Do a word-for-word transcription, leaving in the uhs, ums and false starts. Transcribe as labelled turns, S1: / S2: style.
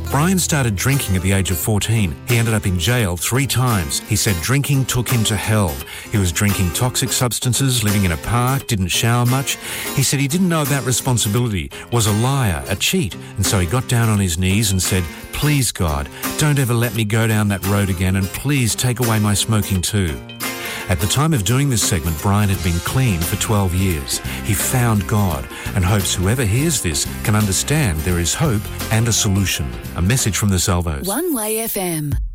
S1: Brian started drinking at the age of fourteen. He ended up in jail three times. He said drinking took him to hell. He was drinking toxic substances, living in a park, didn't shower much. He said he didn't know about responsibility, was a liar, a cheat, and so he got down on his knees and said, "Please, God, don't ever let me go down that road again, and please take away my smoking too." At the time of doing this segment, Brian had been clean for twelve years. He found God and hopes whoever hears this can understand there is hope and a solution. A message from the Salvos.
S2: One Way F M.